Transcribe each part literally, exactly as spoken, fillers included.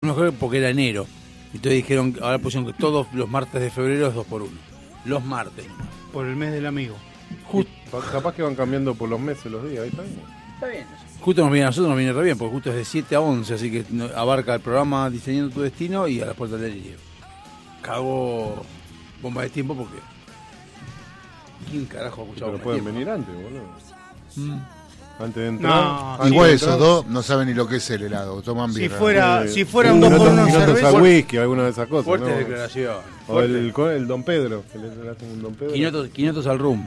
mejor porque era enero. Entonces dijeron, ahora pusieron que todos los martes de febrero es dos por uno. Los martes. Por el mes del amigo. Just, capaz que van cambiando por los meses los días, ahí está bien. Está bien. Justo nos viene a nosotros, nos viene re bien, porque justo es de siete a once, así que abarca el programa Diseñando tu Destino y a las puertas del delirio. Cago bomba de tiempo porque... ¿Quién carajo ha escuchado? Pero pueden venir antes, boludo. Mm. Antes de entrar. No, antes igual de esos entrar, dos no saben ni lo que es el helado, toman Si birra. fuera, eh, si fuera un dos no por to- uno y no cerveza. tomar whisky, alguna de esas cosas. Fuerte ¿no? declaración. O el, el Don Pedro, que le le hacen un Don Pedro. quinientos, quinientos al rum.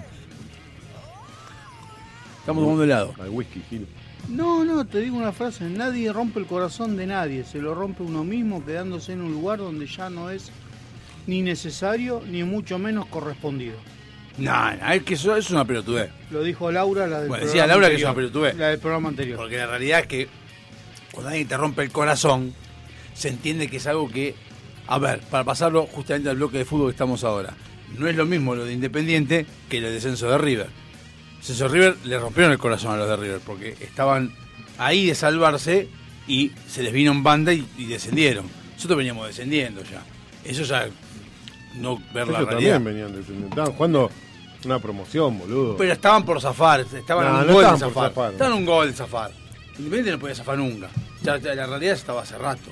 Estamos tomando helado. Al whisky, Gil. No, no, te digo una frase, nadie rompe el corazón de nadie, se lo rompe uno mismo quedándose en un lugar donde ya no es ni necesario ni mucho menos correspondido. No, no, es que eso es una pelotudez. Lo dijo Laura, la del Bueno, programa decía Laura que es anterior, una pelotudez. La del programa anterior. Porque la realidad es que cuando alguien te rompe el corazón, se entiende que es algo que, a ver, para pasarlo justamente al bloque de fútbol que estamos ahora, no es lo mismo lo de Independiente que el descenso de River. El descenso de River le rompieron el corazón a los de River porque estaban ahí de salvarse y se les vino en banda y, y descendieron. Nosotros veníamos descendiendo ya. Eso ya, no ver la Ellos realidad. también venían descendiendo. Estaban jugando una promoción, boludo. Pero estaban por zafar, estaban No, a un no gol de estaban por zafar. zafar. Estaban a un gol de zafar. Independiente no podía zafar nunca. Ya, ya la realidad estaba hace rato.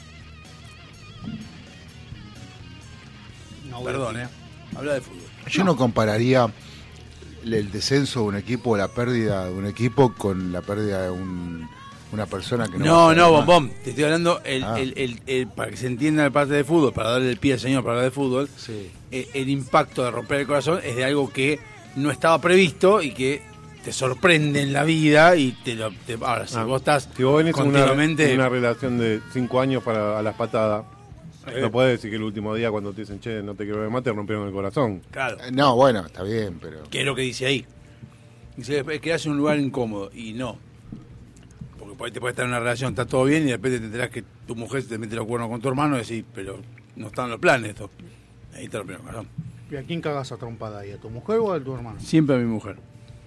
No, Perdón, eh. Habla de fútbol. Yo no compararía el descenso de un equipo o la pérdida de un equipo con la pérdida de un, una persona que no... va a No, ser no, más. bombón. Te estoy hablando el, Ah. el, el, el- para que se entienda la parte de fútbol, para darle el pie al señor para hablar de fútbol. Sí. eh, el impacto de romper el corazón es de algo que no estaba previsto y que te sorprende en la vida y te lo... te- ahora, si Ah, vos estás Si vos venís en una, continuamente... en una relación de cinco años para a las patadas, Eh. no podés decir que el último día cuando te dicen, che, no te quiero ver más, te rompieron el corazón. Claro. Eh, No, bueno, está bien, pero... ¿Qué es lo que dice ahí? Dice, es que en un lugar incómodo. Y no. Porque por ahí te puede estar en una relación, está todo bien, y de repente te enterás que tu mujer se te mete los cuernos con tu hermano y decís, pero no están los planes esto. Ahí te rompieron el corazón. ¿Y a quién cagas a trompada ahí? ¿A tu mujer o a tu hermano? Siempre a mi mujer.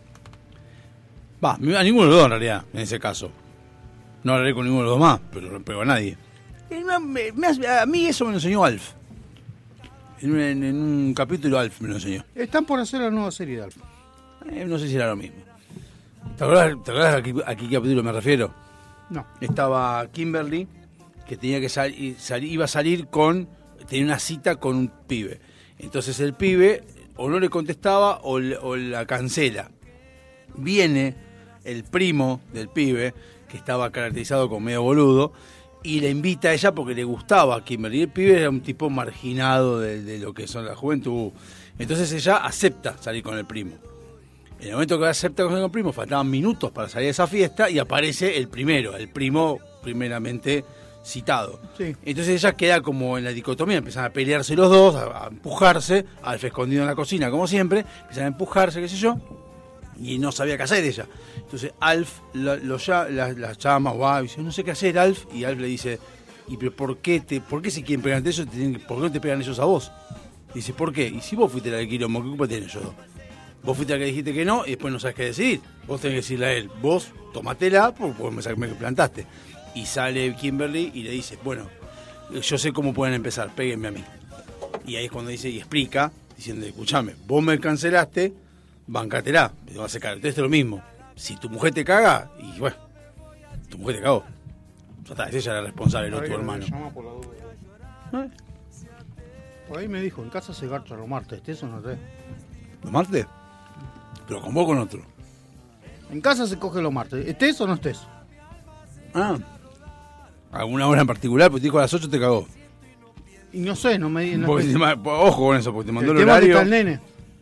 Va, a ninguno de los dos en realidad, en ese caso. No hablaré con ninguno de los dos más, pero no pego a nadie. Eh, me- me hace- a mí eso me lo enseñó Alf. En, un- en- en un capítulo Alf me lo enseñó. Están por hacer la nueva serie de Alfa. Eh, no sé si era lo mismo. ¿Te acordás, te acordás a, qué, a qué capítulo me refiero? No. Estaba Kimberly, que tenía que salir, iba a salir con, tenía una cita con un pibe. Entonces el pibe o no le contestaba o, le- o la cancela. Viene el primo del pibe, que estaba caracterizado como medio boludo, y le invita a ella porque le gustaba a Kimberly. El pibe era un tipo marginado de, de lo que son la juventud. Entonces ella acepta salir con el primo. En el momento que acepta con el primo, faltaban minutos para salir a esa fiesta y aparece el primero, el primo primeramente citado. Sí. Entonces ella queda como en la dicotomía, empiezan a pelearse los dos, a, a empujarse, Alf escondido en la cocina como siempre, empiezan a empujarse, qué sé yo, y no sabía qué hacer ella. Entonces Alf lo, lo lla- la, la llama, wow, y dice, no sé qué hacer, Alf, y Alf le dice, ¿y pero por qué te, por qué si quieren pegar ante ellos, te tienen que- por qué no te pegan ellos a vos? Y dice, ¿por qué? Y si vos fuiste la del quilombo, ¿qué culpa tienen ellos dos? Vos fuiste la que dijiste que no y después no sabes qué decidir. Vos tenés que decirle a él, vos tomatela porque me, sa- me plantaste. Y sale Kimberly y le dice, bueno, yo sé cómo pueden empezar, péguenme a mí. Y ahí es cuando dice y explica, diciendo, escuchame, vos me cancelaste, bancatela, te vas a secar. Entonces es lo mismo. Si tu mujer te caga, y bueno, tu mujer te cagó. Ya está, es ella la responsable, no tu hermano. Llama por la duda. ¿Eh? Por ahí me dijo, en casa se garcha los martes, ¿estés o no estés? ¿Los martes? Pero con vos o con otro. En casa se coge los martes, ¿estés o no estés? Ah. ¿Alguna hora en particular? Porque te dijo a las ocho te cagó. Y no sé, no me di- no Porque estoy- te ma- ojo con eso, porque te mandó el el, tema es que horario. está el nene.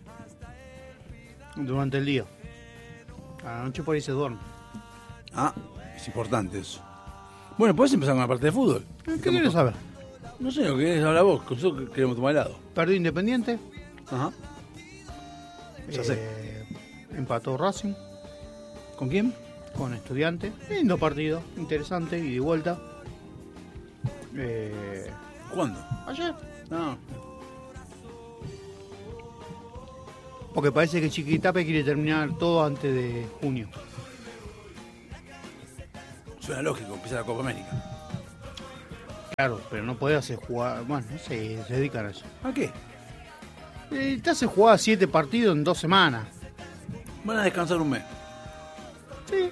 Durante el día. A la noche por ahí se duerme. Ah, es importante eso. Bueno, ¿podés empezar con la parte de fútbol? ¿Qué quieres saber? No sé, lo que querés hablar vos, con nosotros queremos tomar helado. Perdió Independiente. Ajá. Ya sé. eh, Empató Racing ¿Con quién? con Estudiante. Lindo partido, interesante y de vuelta. Eh, ¿Cuándo? ayer. No. Porque parece que Chiquitape quiere terminar todo antes de junio. Suena lógico, empieza la Copa América. Claro, pero no podés hacer jugar. Bueno, no sé, se dedican a eso. ¿A qué? Eh, te hace jugar siete partidos en dos semanas. Van a descansar un mes. Sí.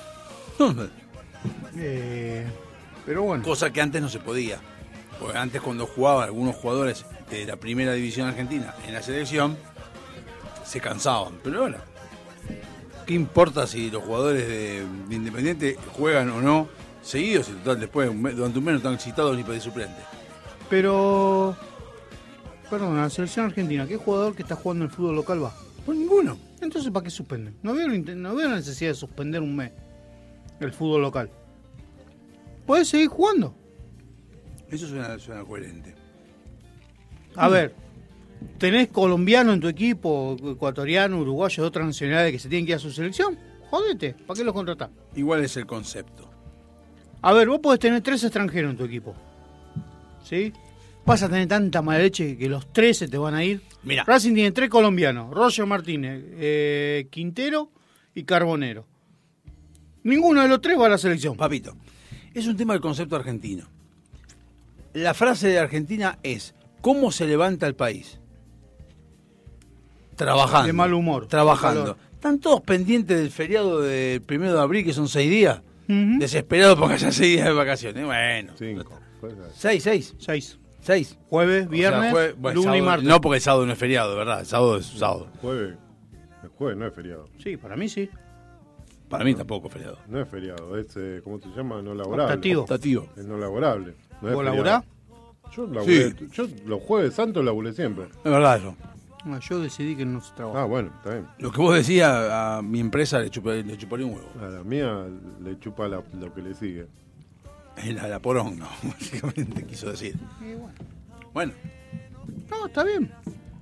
Eh, pero bueno. Cosa que antes no se podía. Porque antes cuando jugaban algunos jugadores de la primera división argentina en la selección, se cansaban. Pero ahora, ¿qué importa si los jugadores de, de Independiente juegan o no seguidos? Y total, después un mes- durante un mes no están citados ni para de suplente. Pero. Perdón, la selección argentina, ¿qué jugador que está jugando en el fútbol local va? Pues ninguno. Entonces, ¿para qué suspenden? No veo, la inte- no veo la necesidad de suspender un mes el fútbol local. Podés seguir jugando. Eso suena, suena coherente. A ver, tenés colombiano en tu equipo, ecuatoriano, uruguayo, de otras nacionalidades que se tienen que ir a su selección. Jodete, ¿para qué los contratás? Igual es el concepto. A ver, vos podés tener tres extranjeros en tu equipo. ¿Sí? Vas a tener tanta mala leche que los tres se te van a ir. Mirá. Racing tiene tres colombianos: Roger Martínez, eh, Quintero y Carbonero. Ninguno de los tres va a la selección. Papito, es un tema del concepto argentino. La frase de Argentina es: ¿cómo se levanta el país? Trabajando. De mal humor. Trabajando. De calor. Están todos pendientes del feriado del primero de abril, que son seis días. Ujú. Desesperados porque haya seis días de vacaciones. Bueno. Cinco. Pues, Seis, seis. Seis. Seis. Jueves, O sea, viernes, jue- bueno, lunes y sábado- martes. No porque el sábado no es feriado, de verdad. El sábado es sábado. jueves. El jueves no es feriado. Sí, para mí sí. Para mí tampoco es feriado. No es feriado. Es, eh, ¿cómo se llama? No laborable. Optativo. Optativo. Es no laborable. No es ¿Vos feriado. laburás? Yo laburé. Sí. Yo los jueves santos laburé siempre. Es verdad eso. No, yo decidí que no se trabaja. Ah, bueno, está bien. Lo que vos decías, a mi empresa le, chupa- le chuparía un huevo. A la mía le chupa la- lo que le sigue. La, la poronga, básicamente quiso decir. Y bueno. Bueno, No, está bien.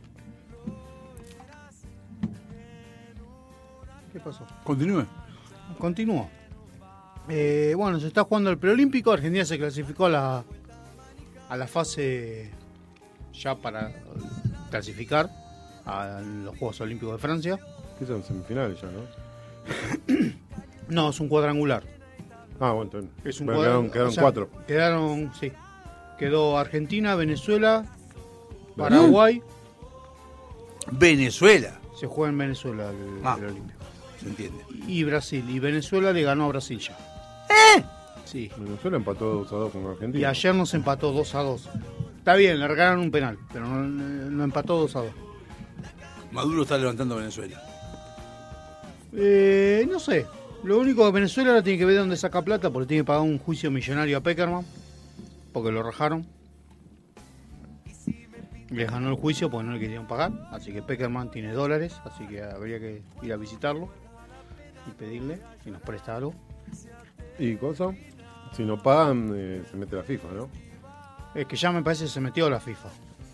¿Qué pasó? continúe. Continúo. Eh, bueno, se está jugando el preolímpico. Argentina se clasificó a la, a la fase ya para clasificar a los Juegos Olímpicos de Francia. Que son semifinales ya, ¿no? No, es un cuadrangular. Ah, bueno, está bien. Es un Bueno, cuadra- quedaron, quedaron o sea, cuatro. Quedaron, sí. Quedó Argentina, Venezuela, Paraguay. Venezuela, Se juega en Venezuela el, Ah. el Olímpico. se entiende. Y Brasil. Y Venezuela le ganó a Brasil ya. ¿Eh? Sí. Venezuela empató dos a dos con Argentina. Y ayer nos empató dos a dos. Está bien, le regalaron un penal, pero no, no empató dos a dos. Maduro está levantando a Venezuela. Eh, no sé. Lo único que Venezuela ahora tiene que ver de dónde saca plata, porque tiene que pagar un juicio millonario a Peckerman, porque lo rajaron. Les ganó el juicio porque no le querían pagar, así que Peckerman tiene dólares, así que habría que ir a visitarlo y pedirle si nos presta algo. ¿Y cosa? Si no pagan, eh, se mete la FIFA, ¿no? Es que ya me parece que se metió la FIFA.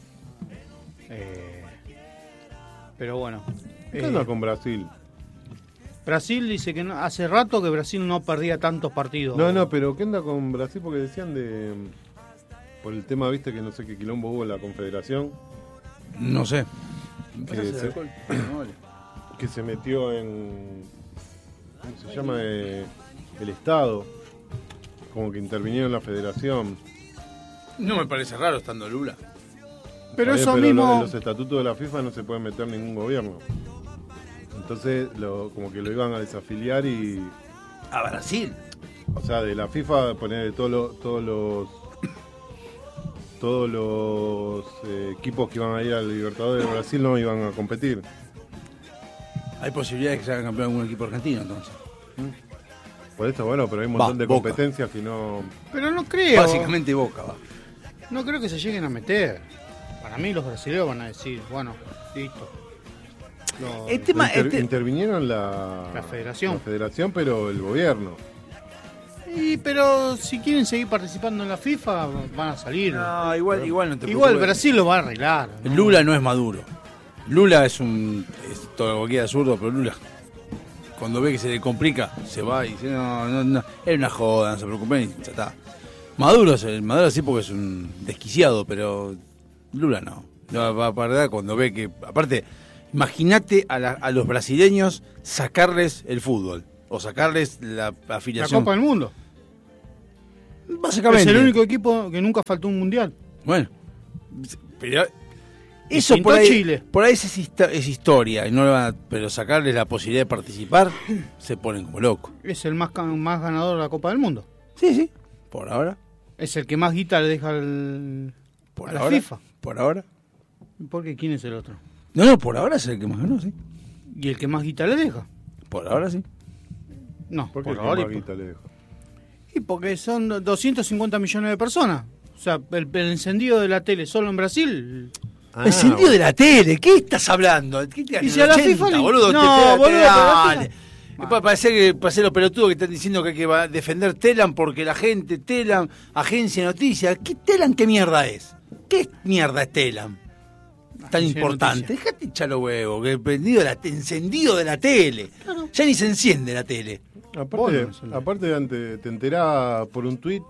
Eh, pero bueno. ¿Qué eh, onda con Brasil? Brasil dice que no- hace rato que Brasil no perdía tantos partidos. No, no, pero ¿qué onda con Brasil? Porque decían de... Por el tema, viste, que no sé qué quilombo hubo en la Confederación, No sé. que se, que se metió en... ¿Cómo se llama? Eh, el Estado. Como que intervinieron en la Federación. No me parece raro estando Lula. Pero Está eso bien, pero mismo. lo- en los estatutos de la FIFA no se puede meter ningún gobierno. Entonces, lo, como que lo iban a desafiliar y... A Brasil. O sea, de la FIFA poner todos los todos los todos los eh, equipos que iban a ir al Libertadores de Brasil no iban a competir. Hay posibilidades de que se haga campeón algún equipo argentino, entonces. Por eso, bueno, pero hay un Va, montón de Boca. competencias que no... Pero no creo. Básicamente Boca va. No creo que se lleguen a meter. Para mí los brasileños van a decir, bueno, listo. Lo- El tema, Inter- este- intervinieron la... La federación. La federación, pero el gobierno. Y, pero si quieren seguir participando en la FIFA, van a salir. No, igual, igual no te Igual preocupes. Brasil lo va a arreglar. ¿no? Lula no es Maduro. Lula es un... Es todo lo que queda zurdo, pero Lula... Cuando ve que se le complica, se va y dice, no, no, no, es una joda, no se preocupen y ya está. Maduro, es el Maduro sí porque es un desquiciado, pero Lula no. No, va a perder cuando ve que... Aparte, imagínate a, la- a los brasileños sacarles el fútbol o sacarles la La afiliación. Copa del Mundo. Básicamente. Es el único equipo que nunca faltó un mundial. Bueno, pero eso Pintó por ahí, Chile. por ahí es, histo- es historia, y no le van a- pero sacarle la posibilidad de participar, se ponen como locos. Es el más, ca- más ganador de la Copa del Mundo. Sí, sí, por ahora, Es el que más guita le deja al, por a la ahora, FIFA. por ahora. ¿Por qué? ¿Quién es el otro? No, no, por ahora es el que más ganó, sí. ¿Y el que más guita le deja? Por ahora sí. No, ¿Por qué por el ahora. que Y, más guita le deja? y porque son doscientos cincuenta millones de personas. O sea, el, el encendido de la tele solo en Brasil. Ah, Encendido de la tele, ¿qué estás hablando? ¿Qué te Y si a la FIFA le- boludo? No, te- te- boludo, pero la dale. FIFA- Y pa- Parece que parece los pelotudos que están diciendo que hay que va a defender Telam porque la gente, Telam, agencia de noticias. ¿Qué Telam qué mierda es? ¿Qué mierda es Telam? Tan Agencia de importante. noticias. Dejate echar los huevos, que el prendido de la te- encendido de la tele. Ya ni se enciende la tele. Aparte, Bueno, eso no. aparte antes, te enterás por un tuit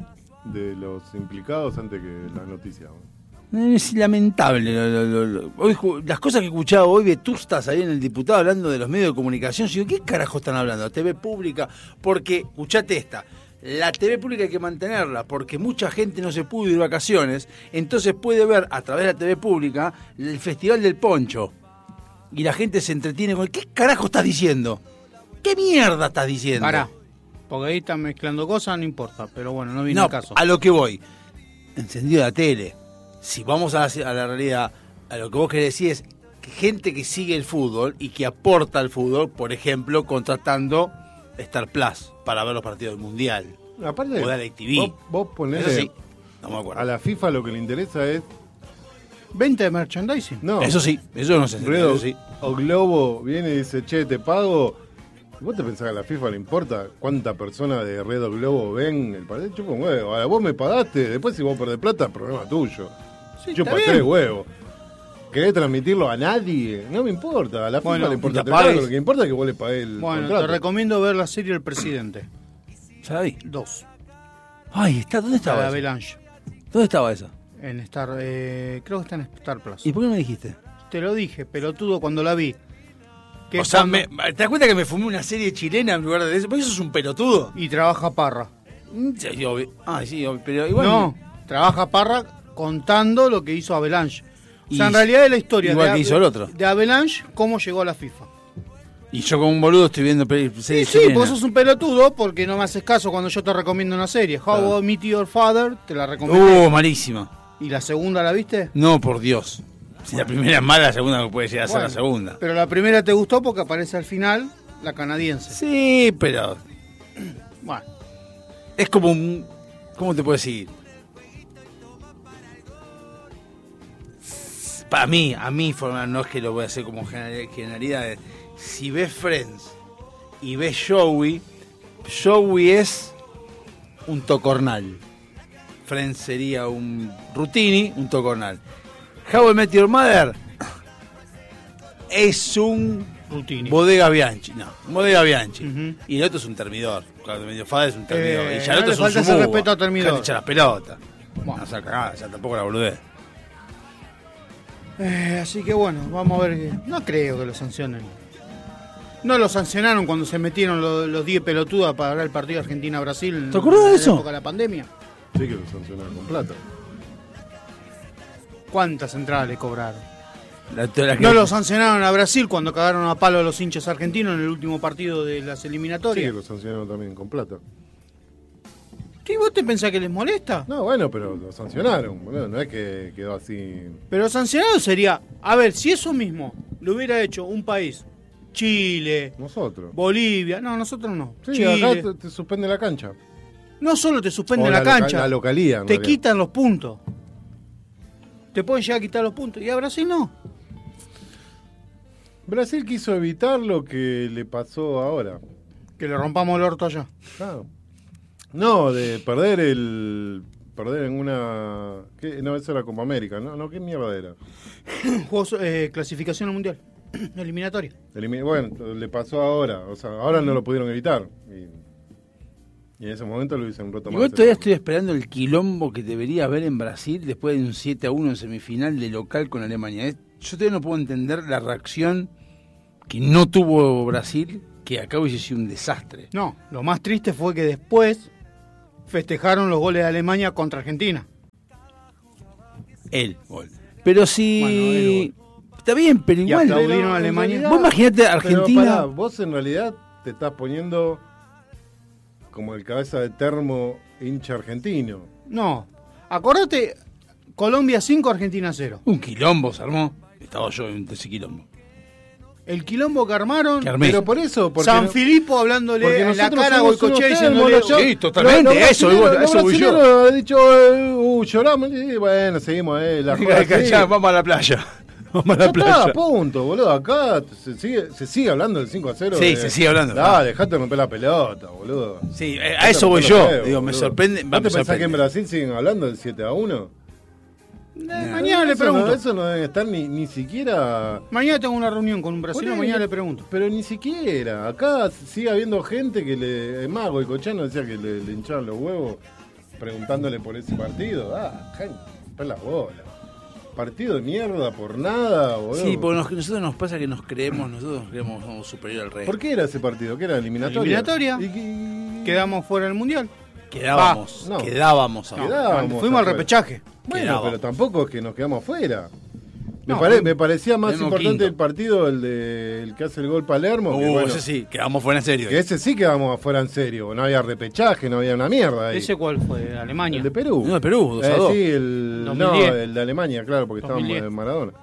de los implicados antes que las noticias. ¿no? Es lamentable. lo- lo- lo- lo- Hoy, ju- las cosas que escuchaba hoy, Vetustas ahí en el diputado hablando de los medios de comunicación. Yo digo, ¿qué carajo están hablando? T V pública. Porque, escuchate esta. La T V pública hay que mantenerla porque mucha gente no se pudo ir de vacaciones. Entonces puede ver a través de la T V pública el Festival del Poncho. Y la gente se entretiene con, ¿qué carajo estás diciendo? ¿Qué mierda estás diciendo? Pará. Porque ahí están mezclando cosas, no importa. Pero bueno, no viene No, el caso. a lo que voy. Encendido la tele. Si vamos a la, a la realidad, a lo que vos querés decir es que gente que sigue el fútbol y que aporta al fútbol, por ejemplo, contratando Star Plus para ver los partidos del Mundial. Aparte, O de DirecTV. vos, vos ponele, Eso sí, no me acuerdo. a la FIFA lo que le interesa es, Venta de merchandising. no, Eso sí, eso no sé. Redo Eso sí. o Globo viene y dice, che, te pago. ¿Vos te pensás que a la FIFA le importa cuántas personas de Red o Globo ven el partido? Chupa un huevo. Ahora vos me pagaste, después si vos perdés plata, problema tuyo. Sí, Chupa está bien. tres huevos. ¿Querés transmitirlo a nadie? No me importa. A la FIFA Bueno, le importa te tres pagues, pagues. lo que importa es que vos le pagués el Bueno, contrato. te recomiendo ver la serie El Presidente. Ya la vi. Dos. Ay, está, ¿dónde La estaba de esa? Avalanche. ¿Dónde estaba esa? En Star, eh, creo que está en Star Plus. ¿Y por qué no me dijiste? Te lo dije, pelotudo, cuando la vi. Que O sea, cuando- me- ¿te das cuenta que me fumé una serie chilena en lugar de eso? Porque eso es un pelotudo. Y trabaja Parra. Mm, sí, obvio. Ah, sí, obvio, pero igual. No, trabaja Parra contando lo que hizo Avalanche. O sea, Y- en realidad es la historia igual de, que hizo el otro. de Avalanche, cómo llegó a la FIFA. Y yo como un boludo estoy viendo peli- Sí, series sí, chilenas. vos sos un pelotudo porque no me haces caso cuando yo te recomiendo una serie. How Claro. I Met Your Father, te la recomiendo. Uh, malísima. ¿Y la segunda la viste? No, por Dios. Si la primera es mala, la segunda no puede llegar a ser Bueno, la segunda. Pero la primera te gustó porque aparece al final la canadiense. Sí, pero Bueno, es como un... ¿Cómo te puedo decir? Para mí, a mí, forma- no es que lo voy a hacer como general- generalidades. Si ves Friends y ves Joey, Joey es un tocornal. Friends sería un Rutini, un tocornal. How I Met Your Mother es un Rutini. Bodega Bianchi. No, Bodega Bianchi. Ujú. Y el otro es un termidor. Cuando medio Fada es un termidor. Eh, y ya el no otro le es un falta ese sububa. respeto al termidor. Dejate echar las pelotas. Bueno. No, o sea, cagada, ya tampoco la boludez. Eh, así que bueno, vamos a ver. qué- No creo que lo sancionen. No lo sancionaron cuando se metieron los, los diez pelotudas para ver el partido Argentina-Brasil. ¿Te acordás de en la eso? época de la pandemia. Sí que lo sancionaron con plata. ¿Cuántas entradas le cobraron? La, la que- No lo sancionaron a Brasil cuando cagaron a palo a los hinchas argentinos en el último partido de las Sí que eliminatorias. lo sancionaron también con plata. ¿Qué vos te pensás que les molesta? No, bueno, pero lo sancionaron, boludo. No es que quedó así. Pero sancionado sería, a ver, si eso mismo lo hubiera hecho un país, Chile, Nosotros. Bolivia, no, nosotros no. Sí, Chile, acá te, te suspende la cancha. no solo te suspenden O la, loca- cancha, la localía, en te realidad. quitan los puntos. Te pueden llegar a quitar los puntos. Y a Brasil no. Brasil quiso evitar lo que le pasó ahora. Que le rompamos el orto allá. Claro. No, de perder el. Perder en una. ¿qué? No, eso era Copa América, ¿no? No, ¿qué mierda era? Juegos, eh, clasificación al mundial. Eliminatoria. Elimi- Bueno, le pasó ahora. O sea, ahora no lo pudieron evitar. Y, y en ese momento lo hizo un roto Igual más. todavía estoy esperando el quilombo que debería haber en Brasil después de un siete a uno en semifinal de local con Alemania. Es- Yo todavía no puedo entender la reacción que no tuvo Brasil, que acá hubiese sido un desastre. No, lo más triste fue que después festejaron los goles de Alemania contra Argentina. El gol. Pero si... Bueno, el gol. Está bien, pero Y igual... aplaudieron Pero, a en Alemania. realidad- Vos imaginate Pero Argentina... pará, vos en realidad te estás poniendo como el cabeza de termo hincha argentino. No, acordate, Colombia cinco, Argentina cero. Un quilombo se armó. Estaba yo en ese quilombo. El quilombo que armaron, Que armé. Pero por eso, porque San no- Filipo porque hablándole en la nosotros cara a somos Goicoechea unos diciéndole... termos, los- Sí, totalmente, los- los eso, brasileros- igual, los eso voy yo. brasileros han dicho, eh, uh, lloramos, y bueno, seguimos, eh, la joda sigue. Ya, vamos a la playa. Vamos a Ya la playa. está, punto, boludo. Acá se sigue, se sigue hablando del cinco a cero. Sí, de- se sigue hablando. Dale, dejate de romper la pelota, boludo. Sí, eh, a Dejate eso de voy romper yo. los huevos, Digo, me boludo. sorprende. ¿No me te pensás sorprende. que en Brasil siguen hablando del siete a uno? Eh, mañana le Eso pregunto. No, eso no deben estar ni, ni siquiera... Mañana tengo una reunión con un brasileño, Ponele, mañana le pregunto. Pero ni siquiera. Acá sigue habiendo gente que le... Es más, Goicoechea decía que le, le hinchaban los huevos preguntándole por ese partido. Ah, gente, romper las bolas. Partido de mierda por nada, boludo. Sí, porque nos- nosotros nos pasa que nos creemos, nosotros nos creemos somos superior al resto. ¿Por qué era ese partido? ¿Qué era? ¿Eliminatoria? Eliminatoria. ¿Y qué- Quedamos fuera del Mundial. Quedábamos, Va, no. quedábamos. No, ahora. Quedábamos fuimos al afuera. repechaje. Bueno, Quedábamos. pero tampoco es que nos quedamos afuera. Me, No, pare- fuimos- me parecía más fuimos importante quinto. el partido, el de el que hace el gol Palermo. que, Uh, bueno, ese sí, quedamos fuera en serio. que ese sí quedamos afuera en serio. No había repechaje, no había una mierda ahí. ¿Ese cuál fue? ¿Alemania? El de Perú. No, de Perú, dos a Eh, dos. sí, el, dos no, mil diez. el de Alemania, claro, porque dos mil estábamos diez. en Maradona.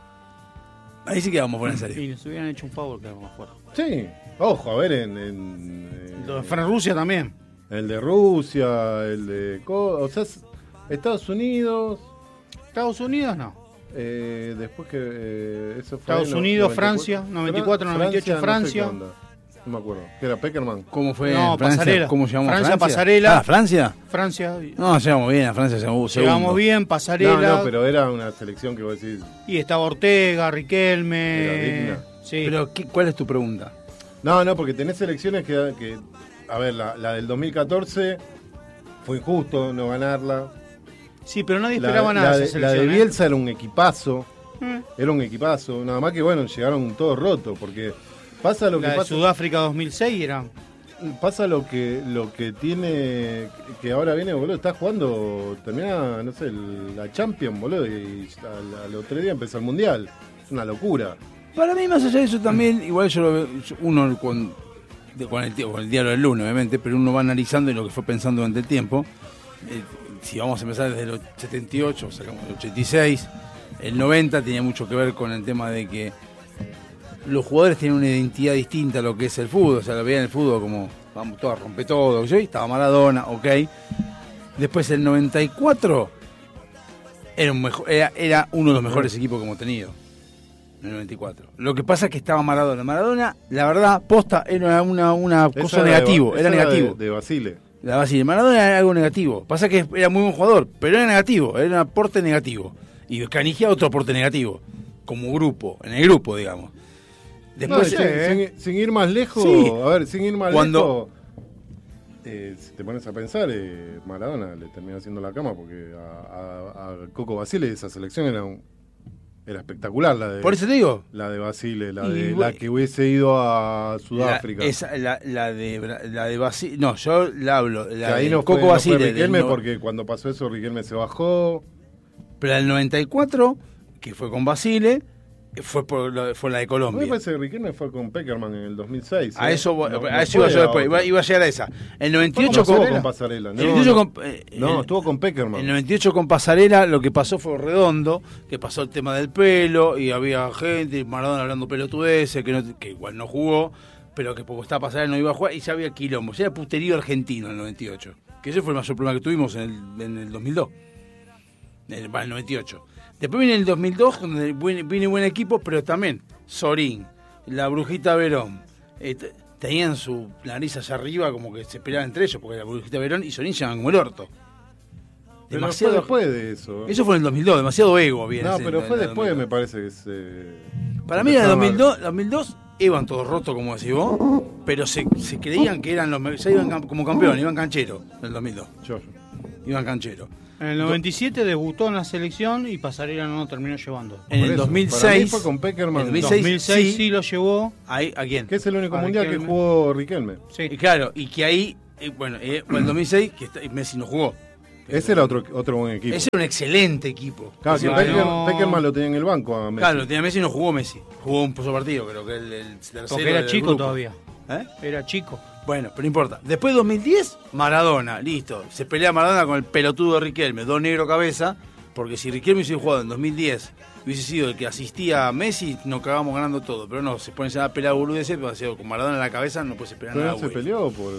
Ahí sí quedamos fuera en serio. Y nos hubieran hecho un favor, quedamos afuera. Sí, ojo, a ver, en, en, eh, Lo de Fran-Rusia también. el de Rusia, el de... Co- O sea, es- Estados Unidos... Estados Unidos no. Eh, después que eh, eso fue Estados no- Unidos, noventa y cuatro. Francia, noventa y cuatro, noventa y ocho, no sé qué Francia. onda. No me acuerdo. ¿Qué era Peckerman? ¿Cómo fue No, en Francia? Pasarela. ¿Cómo llegamos a Francia, Francia? Pasarela. Ah, ¿Francia? Francia. No, llegamos bien, a Francia llegamos segundo. Llegamos bien, Pasarela. No, no, pero era una selección que vos decís. Y estaba Ortega, Riquelme. Era digna. Sí. Pero, ¿qué- ¿cuál es tu pregunta? No, no, porque tenés selecciones que. que a ver, la, la del dos mil catorce fue injusto no ganarla. sí, pero nadie La, esperaba nada la de de, esa la de selección. ¿eh? Bielsa era un equipazo. Eh. Era un equipazo. Nada más que, bueno, llegaron todos rotos. Porque pasa lo que La de pasa. Sudáfrica dos mil seis era. Pasa lo que lo que tiene que ahora viene, boludo, está jugando, termina, no sé, el- la Champions, boludo, y al, al otro día empezó el Mundial. Es una locura. Para mí, más allá de eso también, igual yo lo veo, yo- uno con, de- con, el, tie- con el diario del lunes, obviamente, pero uno va analizando y lo que fue pensando durante el tiempo. Eh, si vamos a empezar desde el setenta y ocho, sacamos el ochenta y seis, el noventa tenía mucho que ver con el tema de que los jugadores tienen una identidad distinta a lo que es el fútbol, o sea, lo veían el fútbol como, vamos todos a romper todo, yo estaba Maradona, ok. Después el noventa y cuatro era, un mejor, era, era uno de los mejores equipos que hemos tenido. En el noventa y cuatro. Lo que pasa es que estaba Maradona. Maradona, la verdad, posta, era una, una Esa cosa era de- negativo, esa era negativo. De, de Basile. La Basile. Maradona era algo negativo. Pasa que era muy buen jugador, pero era negativo, era un aporte negativo. Y Canigia otro aporte negativo, como grupo, en el grupo, digamos. No, Después, sin, eh, sin- sin ir más lejos, Sí. a ver, sin ir más Cuando- lejos, eh, si te pones a pensar, eh, Maradona le terminó haciendo la cama porque a, a- a Coco Basile esa selección era un- era espectacular la de por eso te digo. la de Basile, la Y de bueno, la que hubiese ido a Sudáfrica. La, esa- la, la de Bra- la de Basile, no, yo la hablo, Que la ahí de no fue, Coco no fue Basile, del Riquelme no- porque cuando pasó eso Riquelme se bajó. pero la del noventa y cuatro, que fue con Basile, fue por la, fue la de A mí Colombia. me parece que Riquelme fue con Peckerman en el dos mil seis. A ¿eh? eso, voy- No- no a eso fue iba yo a después, otra. iba, iba a llegar a esa. El noventa y ocho No con, estuvo con Pasarela. el No, noventa y ocho no. con, eh, No, el- estuvo con Peckerman. el noventa y ocho con Pasarela, lo que pasó fue redondo, que pasó el tema del pelo, y había gente, y Maradona hablando pelotudeces, que, no, que igual no jugó, pero que poco estaba Pasarela no iba a jugar, y ya había quilombo, ya era puterío argentino en el noventa y ocho, que ese fue el mayor problema que tuvimos en el, en el dos mil dos, en el, en el noventa y ocho. Después viene el dos mil dos, donde viene, viene buen equipo, pero también Sorín, la Brujita Verón, eh, t- tenían su nariz allá arriba como que se peleaban entre ellos, porque la Brujita Verón y Sorín llegaban como el orto. Pero fue después de eso. Eso fue en el dos mil dos, demasiado ego había. No, ese- pero en fue el después, me dos mil dos. parece que se. Para mí en el empezaron dos mil dos, a- dos mil dos iban todos rotos, como decís vos, pero se, se creían que eran los me- ya iban cam- como campeón, iban canchero en el dos mil dos. Yo, yo. Iban canchero. En el noventa y siete debutó en la selección y Pasarela no lo terminó llevando. En Por el eso, dos mil seis. para mí fue con Peckerman. en En dos mil dos seis, mil seis sí. sí lo llevó. Ahí, ¿a quién? Que es el único A mundial que Riquelme. jugó Riquelme. Sí. Y claro, y que ahí eh, bueno, eh, el dos mil seis, que está- Messi no jugó. Ese era otro, otro buen equipo. Ese era un excelente equipo. Claro, que Ese- Pecker- no. Peckerman lo tenía en el banco a Messi. Claro, lo tenía Messi y no jugó Messi. Jugó un solo partido, creo que el, el tercero. Porque era del chico grupo. todavía. ¿Eh? Era chico. Bueno, pero no importa. Después de dos mil diez, Maradona, listo. Se pelea Maradona con el pelotudo de Riquelme, dos negro cabeza, porque si Riquelme hubiese jugado en dos mil diez, hubiese sido el que asistía a Messi, nos cagamos ganando todo. Pero no, se ponen a pelear boludeces, pero ha sido con Maradona en la cabeza no puedes esperar Pero nada. no se güey. peleó por...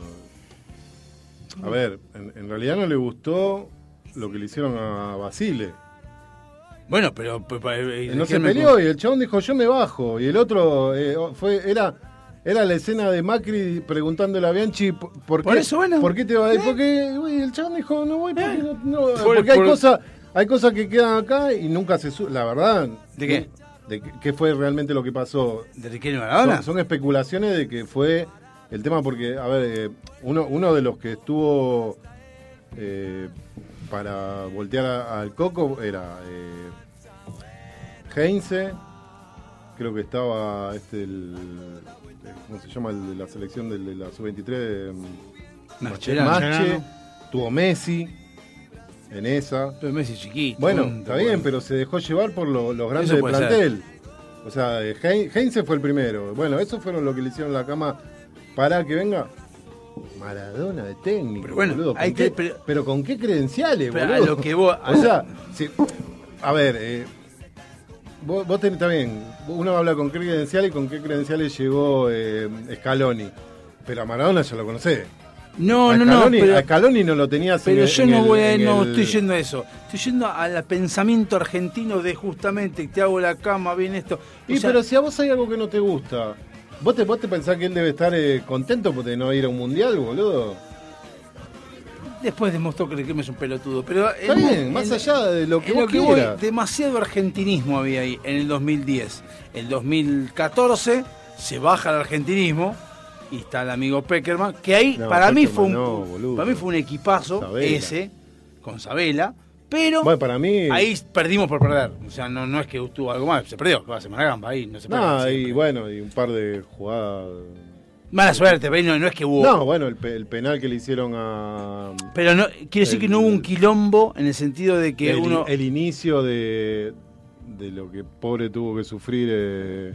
A ver, en, en realidad no le gustó lo que le hicieron a Basile. Bueno, pero... pues, pa- eh, No se Riquelme peleó con- y el chabón dijo yo me bajo. Y el otro eh, fue era era la escena de Macri preguntándole a Bianchi por, por Por qué, eso, bueno. ¿por qué te vas? Porque uy, el chabón dijo no voy porque, Eh. no, no, Por- porque hay por- cosas hay cosas que quedan acá y nunca se su la verdad. ¿De qué? De qué- qué fue realmente lo que pasó. ¿De Riquelme y Maradona? Son, son especulaciones de que fue el tema porque, a ver, eh, uno, uno de los que estuvo eh, para voltear a- al Coco era eh, Heinze, creo que estaba este el, el- ¿cómo se llama? El de la selección del- de, la sub veintitrés, Mascherano. Mache, tuvo Messi en esa. Pero Messi chiquito. Bueno, punto, está bien, bueno. pero se dejó llevar por lo- los grandes Eso del puede ser. plantel. O sea, eh, Hein- Heinze fue el primero. Bueno, eso fueron lo que le hicieron la cama para que venga Maradona de técnico. Pero bueno, boludo. ¿Con hay qué- que- pero- pero, con qué credenciales, Pero a boludo. lo que vos- O sea, si- a ver, eh, vos, vos tenés también, uno habla con qué credenciales y con qué credenciales llegó eh, Scaloni. Pero a Maradona ya lo conocés. No, a no, no, Scaloni, pero... a Scaloni no lo tenías en Pero el- yo en no el- voy a, en no el- estoy yendo a eso. Estoy yendo al pensamiento argentino de justamente te hago la cama, bien esto. O Y sea, pero si a vos hay algo que no te gusta, ¿vos te, vos te pensás que él debe estar eh, contento de no ir a un mundial, boludo? después demostró que Riquelme es un pelotudo. Pero Está en- bien, en- más allá de lo que en vos lo que voy, quieras. demasiado argentinismo había ahí en el dos mil diez. El dos mil catorce se baja el argentinismo y está el amigo Peckerman, que ahí No, para mí fue un Peckerman no, boludo. para mí fue un equipazo Sabela. ese con Sabela, pero Bueno, para mí... ahí perdimos por perder. O sea, no, no es que tuvo algo más, se perdió, que va a ser Maragamba ahí, no se perdió. No, y siempre. bueno, y un par de jugadas... Mala suerte, pero no, no es que hubo. No, bueno, el, pe- el penal que le hicieron a... Pero no, quiere decir que no hubo un quilombo en el sentido de que el, uno. el inicio de, de lo que pobre tuvo que sufrir... Eh,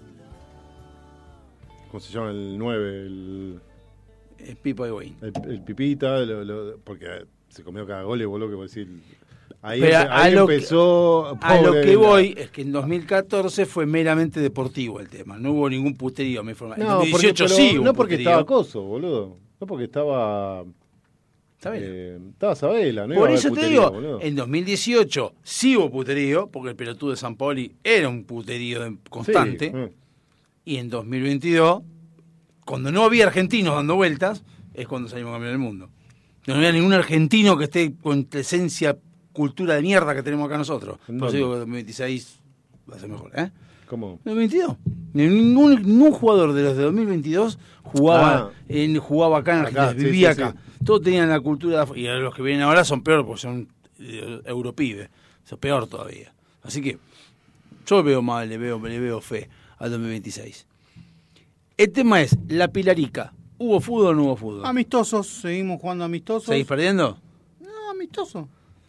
¿cómo se llama? El nueve, el... Eh, Pipo Higuaín. El, el Pipita, lo- lo- porque se comió cada gol y voló que vos decís. Ahí, Pero empe- a ahí lo que- empezó. A lo pobre, que la- voy es que en dos mil catorce fue meramente deportivo el tema. No hubo ningún puterío. Me informa. En No, dos mil porque, dieciocho pero sí hubo no un porque puterío. estaba Coso, boludo. No porque estaba. ¿Sabés? eh, estaba Sabela, ¿no? iba Por a haber eso te puterío, digo, boludo. en dos mil dieciocho sí hubo puterío, porque el pelotudo de San Paoli era un puterío de- constante. Sí, mm. Y en dos mil veintidós, cuando no había argentinos dando vueltas, es cuando salimos campeones del mundo. No había ningún argentino que esté con la esencia, cultura de mierda que tenemos acá nosotros. ¿En Por eso dónde? digo que dos mil veintiséis va a ser mejor, ¿eh? ¿Cómo? dos mil veintidós. Ningún, ningún jugador de los de dos mil veintidós jugaba, Ah. en, jugaba acá en Acá, Argentina, sí, vivía sí, acá. sí. Todos tenían la cultura de afu- y los que vienen ahora son peor porque son eh, europibes. Eso es peor todavía. Así que yo veo mal, le veo, le veo fe al dos mil veintiséis. El tema es, la Pilarica, ¿hubo fútbol o no hubo fútbol? Amistosos, seguimos jugando amistosos. ¿Seguís perdiendo? No, amistosos.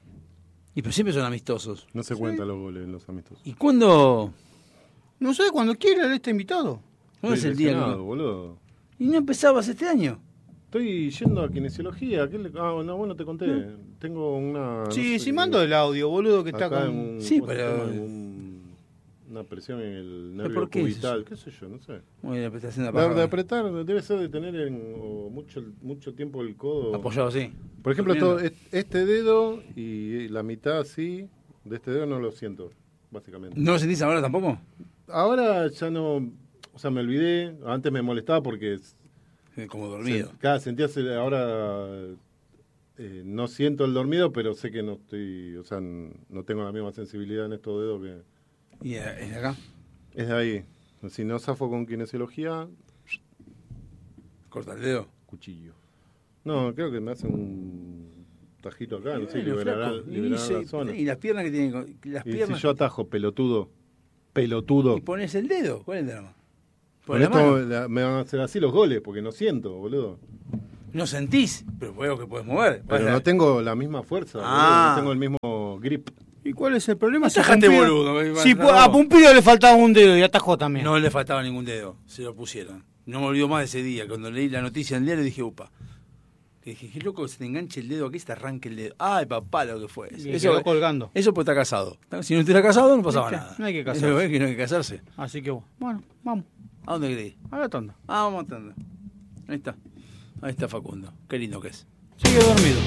Y pero siempre son amistosos. No se cuentan los goles en los amistosos. ¿Y cuándo, No sé, cuando quiera él está invitado. cuándo es el día? Lesionado, que- boludo. ¿Y no empezabas este año? Estoy yendo a kinesiología. ¿Qué le- Ah, no, bueno, te conté. Tengo una. no Sí, sé sí, qué- mando el audio, boludo, que está acá con... en un- Sí, ¿cómo se pero- llama? En un- una presión en el ¿Pero nervio por qué es cubital. ¿Qué sé yo? No sé. Muy bien, está haciendo De, de paja. apretar, debe ser de tener en, o mucho, mucho tiempo el codo. Apoyado, sí. Por ejemplo, Durmiendo. todo, est- este dedo y la mitad así, de este dedo no lo siento, básicamente. ¿No lo sentís ahora tampoco? Ahora ya no, o sea, me olvidé. Antes me molestaba porque Sí, como dormido. se- cada sentía, se- ahora eh, no siento el dormido, pero sé que no estoy, o sea, n- no tengo la misma sensibilidad en estos dedos que ¿Y eh, es de acá? es de ahí. Si no zafo con kinesiología, Corta el dedo. cuchillo. No, creo que me hacen un tajito acá, no sé, Bueno, liberará, flaco, y, liberará se- la zona. y las piernas que tienen. con- Las Y piernas. si yo atajo, pelotudo, pelotudo. Y pones el dedo. ¿Cuál es el drama? Con Pon la esto mano. la- me van a hacer así los goles, porque no siento, boludo. No sentís, pero veo que puedes mover. Pero Vas a- no tengo la misma fuerza, Ah. boludo, no tengo el mismo grip. ¿Y cuál es el problema? No Si a dejate Pumpido- boludo, Si no. pu- a Pumpido le faltaba un dedo y atajó también. No le faltaba ningún dedo, se lo pusieron. No me olvido más de ese día. Cuando leí la noticia en el diario dije, upa. Que dije, qué loco que se te enganche el dedo aquí y se te arranque el dedo. Ay, papá, lo que fue. Y quedó colgando. Eso pues está casado. Si no estuviera casado no pasaba ¿Viste? nada. No hay que casarse. Eso, ¿ves? Que no hay que casarse. Así que bueno, vamos. ¿A dónde querés? A la tanda. Ah, vamos a tanda. Ahí está. Ahí está Facundo. Qué lindo que es. Sigue dormido.